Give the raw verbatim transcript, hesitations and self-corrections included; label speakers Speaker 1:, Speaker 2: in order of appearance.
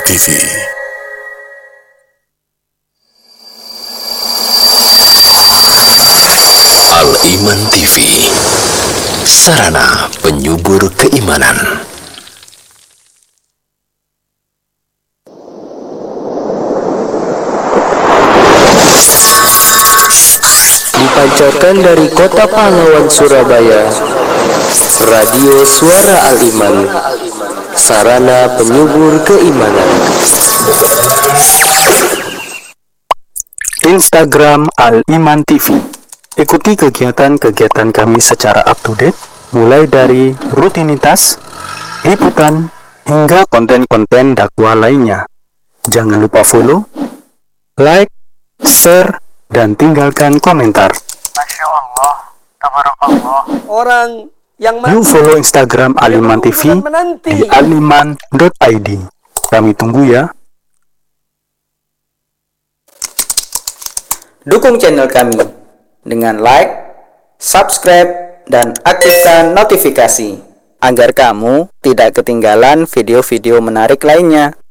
Speaker 1: T V. Al-Iman T V, sarana penyubur keimanan.
Speaker 2: Dipancarkan dari Kota Pahlawan, Surabaya, Radio Suara Al-Iman, sarana penyubur keimanan.
Speaker 3: Instagram Al-Iman T V. Ikuti kegiatan-kegiatan kami secara up to date, mulai dari rutinitas, liputan, hingga konten-konten dakwah lainnya. Jangan lupa follow, like, share, dan tinggalkan komentar.
Speaker 4: Masya Allah, tabarakallah. Orang yang
Speaker 3: You follow Instagram Al-Iman T V di aliman dot i d. Kami tunggu ya.
Speaker 5: Dukung channel kami dengan like, subscribe, dan aktifkan notifikasi agar kamu tidak ketinggalan video-video menarik lainnya.